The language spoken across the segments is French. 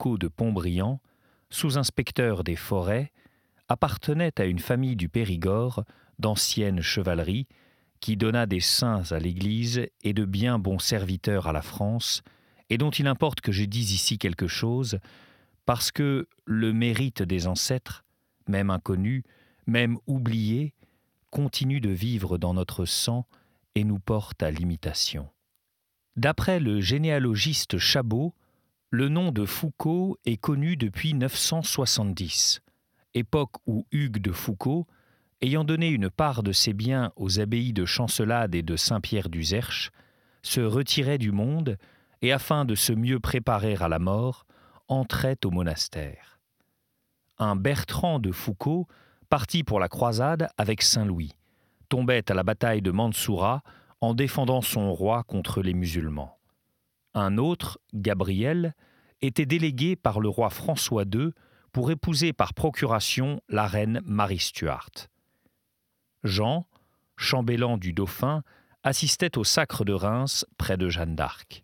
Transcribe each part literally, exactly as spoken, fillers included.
Foucault de Pontbriand, sous-inspecteur des forêts, appartenait à une famille du Périgord d'ancienne chevalerie qui donna des saints à l'Église et de bien bons serviteurs à la France, et dont il importe que je dise ici quelque chose, parce que le mérite des ancêtres, même inconnu, même oublié, continue de vivre dans notre sang et nous porte à l'imitation. D'après le généalogiste Chabot, le nom de Foucault est connu depuis neuf cent soixante-dix, époque où Hugues de Foucault, ayant donné une part de ses biens aux abbayes de Chancelade et de Saint-Pierre-du-Zerche, se retirait du monde et, afin de se mieux préparer à la mort, entrait au monastère. Un Bertrand de Foucault partit pour la croisade avec Saint-Louis, tombait à la bataille de Mansoura en défendant son roi contre les musulmans. Un autre, Gabriel, était délégué par le roi François deux pour épouser par procuration la reine Marie Stuart. Jean, chambellan du dauphin, assistait au sacre de Reims près de Jeanne d'Arc.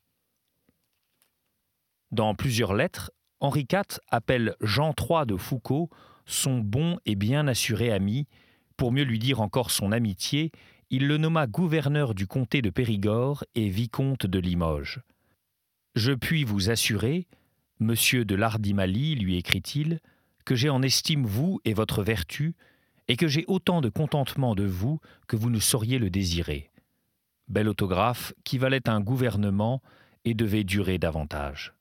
Dans plusieurs lettres, Henri quatre appelle Jean trois de Foucault son bon et bien assuré ami. Pour mieux lui dire encore son amitié, il le nomma gouverneur du comté de Périgord et vicomte de Limoges. « Je puis vous assurer, monsieur de Lardimalie, lui écrit-il, que j'ai en estime vous et votre vertu, et que j'ai autant de contentement de vous que vous ne sauriez le désirer. » Bel autographe qui valait un gouvernement et devait durer davantage.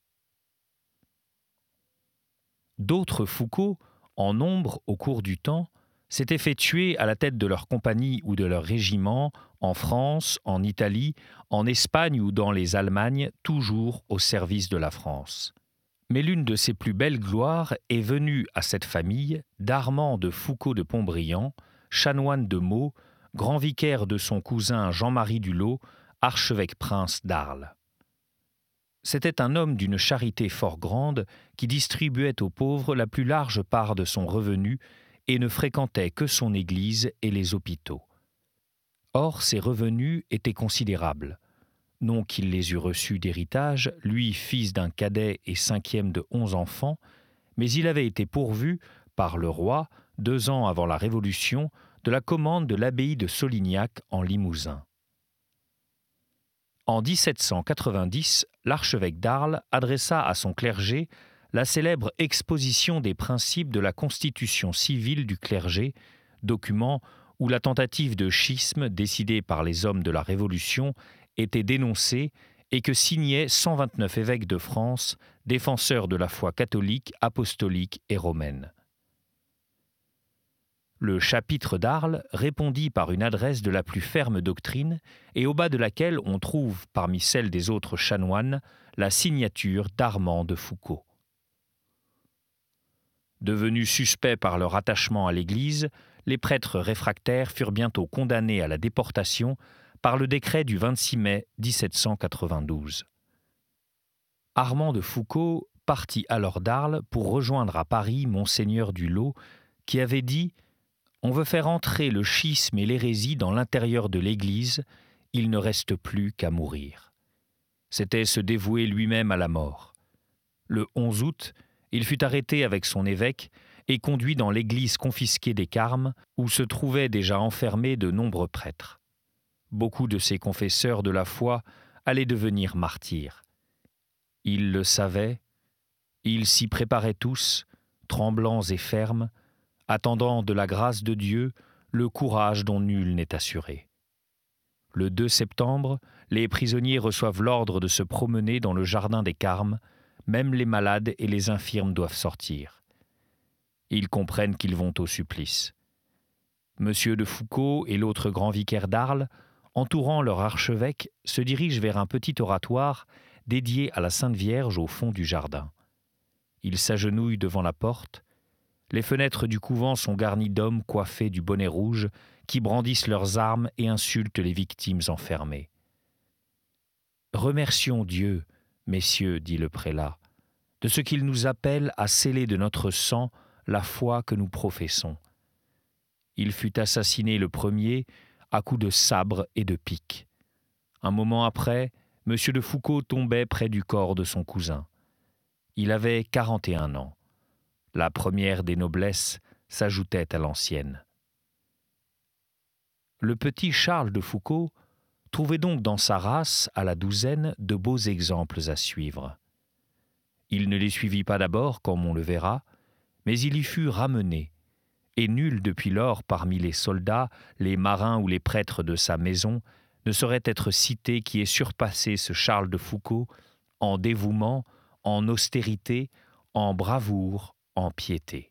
D'autres Foucault, en nombre au cours du temps, s'étaient fait tuer à la tête de leur compagnie ou de leur régiment, en France, en Italie, en Espagne ou dans les Allemagnes, toujours au service de la France. Mais l'une de ses plus belles gloires est venue à cette famille d'Armand de Foucault de Pontbriand, chanoine de Meaux, grand vicaire de son cousin Jean-Marie Dulot, archevêque-prince d'Arles. C'était un homme d'une charité fort grande qui distribuait aux pauvres la plus large part de son revenu et ne fréquentait que son église et les hôpitaux. Or, ses revenus étaient considérables. Non qu'il les eût reçus d'héritage, lui, fils d'un cadet et cinquième de onze enfants, mais il avait été pourvu, par le roi, deux ans avant la Révolution, de la commande de l'abbaye de Solignac en Limousin. En dix-sept cent quatre-vingt-dix, l'archevêque d'Arles adressa à son clergé la célèbre Exposition des principes de la Constitution civile du clergé, document où la tentative de schisme décidée par les hommes de la Révolution était dénoncée et que signaient cent vingt-neuf évêques de France, défenseurs de la foi catholique, apostolique et romaine. Le chapitre d'Arles répondit par une adresse de la plus ferme doctrine et au bas de laquelle on trouve, parmi celles des autres chanoines, la signature d'Armand de Foucault. Devenus suspects par leur attachement à l'Église, les prêtres réfractaires furent bientôt condamnés à la déportation par le décret du vingt-six mai dix-sept cent quatre-vingt-douze. Armand de Foucault partit alors d'Arles pour rejoindre à Paris Monseigneur Dulot, qui avait dit « On veut faire entrer le schisme et l'hérésie dans l'intérieur de l'Église, il ne reste plus qu'à mourir. » C'était se dévouer lui-même à la mort. Le onze août, il fut arrêté avec son évêque et conduit dans l'église confisquée des Carmes, où se trouvaient déjà enfermés de nombreux prêtres. Beaucoup de ces confesseurs de la foi allaient devenir martyrs. Ils le savaient, ils s'y préparaient tous, tremblants et fermes, attendant de la grâce de Dieu le courage dont nul n'est assuré. Le deux septembre, les prisonniers reçoivent l'ordre de se promener dans le jardin des Carmes, même les malades et les infirmes doivent sortir. Ils comprennent qu'ils vont au supplice. Monsieur de Foucault et l'autre grand vicaire d'Arles, entourant leur archevêque, se dirigent vers un petit oratoire dédié à la Sainte Vierge au fond du jardin. Ils s'agenouillent devant la porte. Les fenêtres du couvent sont garnies d'hommes coiffés du bonnet rouge qui brandissent leurs armes et insultent les victimes enfermées. « Remercions Dieu, messieurs, dit le prélat, de ce qu'il nous appelle à sceller de notre sang la foi que nous professons. Il fut assassiné le premier à coups de sabre et de pique. Un moment après, M. de Foucault tombait près du corps de son cousin. Il avait quarante et un ans. La première des noblesses s'ajoutait à l'ancienne. Le petit Charles de Foucauld trouvait donc dans sa race, à la douzaine, de beaux exemples à suivre. Il ne les suivit pas d'abord, comme on le verra, mais il y fut ramené, et nul depuis lors parmi les soldats, les marins ou les prêtres de sa maison ne saurait être cité qui ait surpassé ce Charles de Foucauld en dévouement, en austérité, en bravoure, en piété.